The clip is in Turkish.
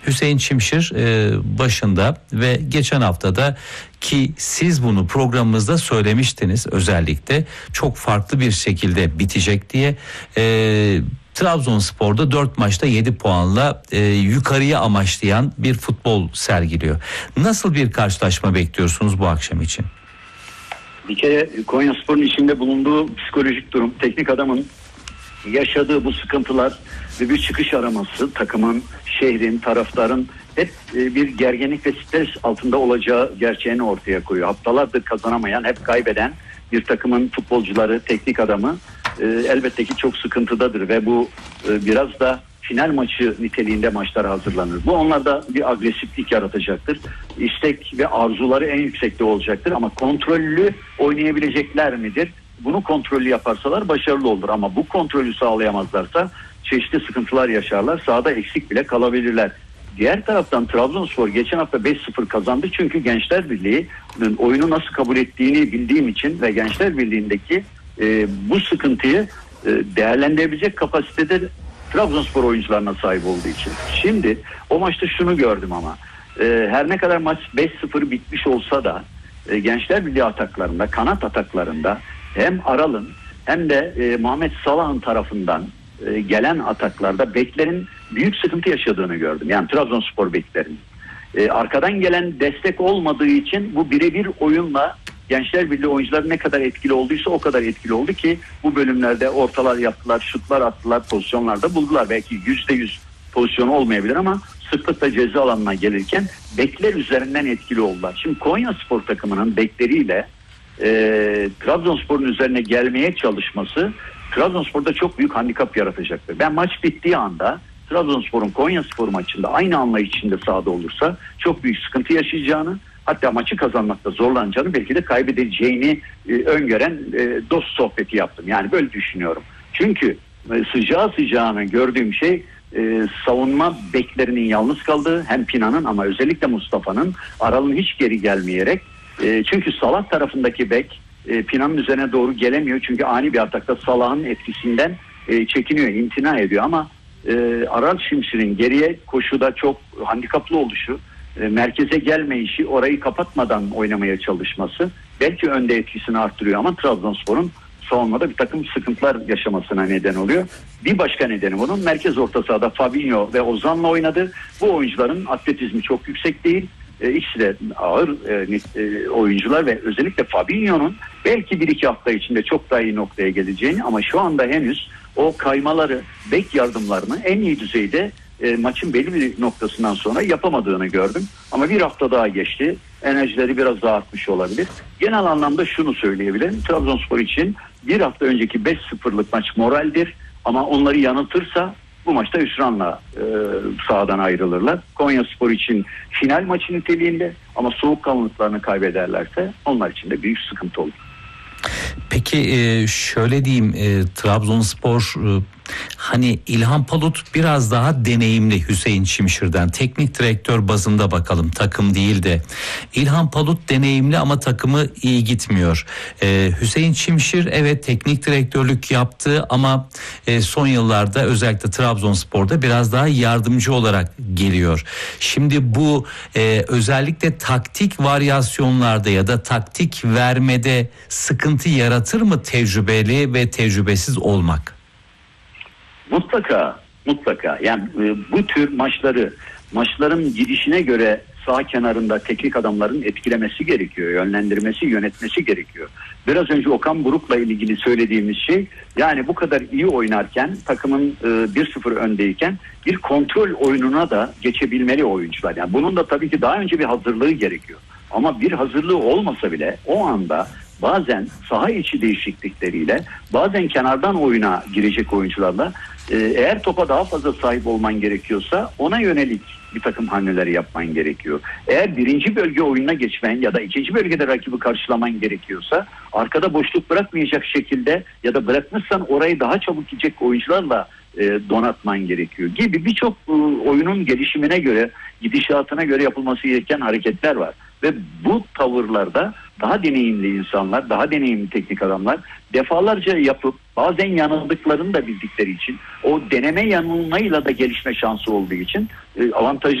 Hüseyin Çimşir başında ve geçen haftada ki siz bunu programımızda söylemiştiniz, özellikle çok farklı bir şekilde bitecek diye. Trabzonspor'da 4 maçta 7 puanla yukarıya amaçlayan bir futbol sergiliyor. Nasıl bir karşılaşma bekliyorsunuz bu akşam için? Bir kere Konyaspor'un içinde bulunduğu psikolojik durum, teknik adamın yaşadığı bu sıkıntılar ve bir çıkış araması, takımın, şehrin, taraftarın hep bir gerginlik ve stres altında olacağı gerçeğini ortaya koyuyor. Haftalardır kazanamayan, hep kaybeden bir takımın futbolcuları, teknik adamı elbette ki çok sıkıntıdadır ve bu biraz da final maçı niteliğinde maçlara hazırlanır. Bu onlarda bir agresiflik yaratacaktır. İstek ve arzuları en yüksekte olacaktır ama kontrollü oynayabilecekler midir? Bunu kontrollü yaparsalar başarılı olur ama bu kontrolü sağlayamazlarsa çeşitli sıkıntılar yaşarlar. Sahada eksik bile kalabilirler. Diğer taraftan Trabzonspor geçen hafta 5-0 kazandı çünkü Gençler Birliği'nin oyunu nasıl kabul ettiğini bildiğim için ve Gençler Birliği'ndeki bu sıkıntıyı değerlendirebilecek kapasitede Trabzonspor oyuncularına sahip olduğu için. Şimdi o maçta şunu gördüm ama her ne kadar maç 5-0 bitmiş olsa da Gençler Birliği ataklarında, kanat ataklarında hem Aral'ın hem de Muhammed Salah'ın tarafından gelen ataklarda beklerin büyük sıkıntı yaşadığını gördüm. Yani Trabzonspor beklerin. Arkadan gelen destek olmadığı için bu birebir oyunla Gençler Birliği oyuncuları ne kadar etkili olduysa o kadar etkili oldu ki bu bölümlerde ortalar yaptılar, şutlar attılar, pozisyonlarda buldular. Belki %100 pozisyon olmayabilir ama sıklıkla ceza alanına gelirken bekler üzerinden etkili oldular. Şimdi Konyaspor takımının bekleriyle Trabzonspor'un üzerine gelmeye çalışması Trabzonspor'da çok büyük handikap yaratacaktır. Ben maç bittiği anda Trabzonspor'un Konyaspor maçında aynı anlayış içinde sahada olursa çok büyük sıkıntı yaşayacağını, hatta maçı kazanmakta zorlanacağını, belki de kaybedeceğini öngören dost sohbeti yaptım. Yani böyle düşünüyorum. Çünkü sıcağı sıcağına gördüğüm şey savunma beklerinin yalnız kaldığı, hem Pina'nın ama özellikle Mustafa'nın, Aral'ın hiç geri gelmeyerek, çünkü Salah tarafındaki bek Pina'nın üzerine doğru gelemiyor. Çünkü ani bir atakta Salah'ın etkisinden çekiniyor, imtina ediyor ama Aral Şimşir'in geriye koşuda çok handikaplı oluşu, merkeze gelmeyişi, orayı kapatmadan oynamaya çalışması belki önde etkisini arttırıyor ama Trabzonspor'un savunmada bir takım sıkıntılar yaşamasına neden oluyor. Bir başka nedeni bunun, merkez orta sahada Fabinho ve Ozan'la oynadı. Bu oyuncuların atletizmi çok yüksek değil. İkisi de ağır oyuncular ve özellikle Fabinho'nun belki 1-2 hafta içinde çok daha iyi noktaya geleceğini ama şu anda henüz o kaymaları, bek yardımlarını en iyi düzeyde maçın belli bir noktasından sonra yapamadığını gördüm. Ama bir hafta daha geçti. Enerjileri biraz daha artmış olabilir. Genel anlamda şunu söyleyebilirim. Trabzonspor için bir hafta önceki 5-0'lık maç moraldir. Ama onları yanıltırsa bu maçta hüsranla sahadan ayrılırlar. Konyaspor için final maçı niteliğinde ama soğukkanlılıklarını kaybederlerse onlar için de büyük sıkıntı olur. Peki şöyle diyeyim, Trabzonspor hani İlhan Palut biraz daha deneyimli Hüseyin Çimşir'den, teknik direktör bazında bakalım, takım değil de. İlhan Palut deneyimli ama takımı iyi gitmiyor. Hüseyin Çimşir evet teknik direktörlük yaptı ama son yıllarda özellikle Trabzonspor'da biraz daha yardımcı olarak geliyor. Şimdi bu özellikle taktik varyasyonlarda ya da taktik vermede sıkıntı yaratır mı tecrübeli ve tecrübesiz olmak? Mutlaka. Yani bu tür maçların gidişine göre sağ kenarında teknik adamların etkilemesi gerekiyor, yönlendirmesi, yönetmesi gerekiyor. Biraz önce Okan Buruk'la ilgili söylediğimiz şey, yani bu kadar iyi oynarken, takımın 1-0 öndeyken bir kontrol oyununa da geçebilmeli oyuncular. Yani bunun da tabii ki daha önce bir hazırlığı gerekiyor. Ama bir hazırlığı olmasa bile o anda bazen saha içi değişiklikleriyle, bazen kenardan oyuna girecek oyuncularla eğer topa daha fazla sahip olman gerekiyorsa ona yönelik bir takım hamleleri yapman gerekiyor. Eğer birinci bölge oyununa geçmen ya da ikinci bölgede rakibi karşılaman gerekiyorsa arkada boşluk bırakmayacak şekilde ya da bırakmışsan orayı daha çabuk gidecek oyuncularla donatman gerekiyor gibi birçok oyunun gelişimine göre, gidişatına göre yapılması gereken hareketler var. Ve bu tavırlarda daha deneyimli insanlar, daha deneyimli teknik adamlar defalarca yapıp bazen yanıldıklarını da bildikleri için, o deneme yanılmayla da gelişme şansı olduğu için avantajlı